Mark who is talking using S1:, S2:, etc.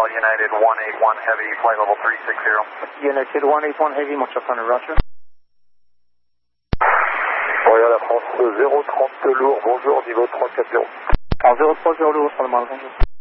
S1: Hotel United 181 Heavy, flight level 360.
S2: United 181 Heavy, Montreal Thunder, Roger.
S1: Royal La France 030 lourd, bonjour, niveau 340.
S2: Alors 030 lourd sur le mal, bonjour.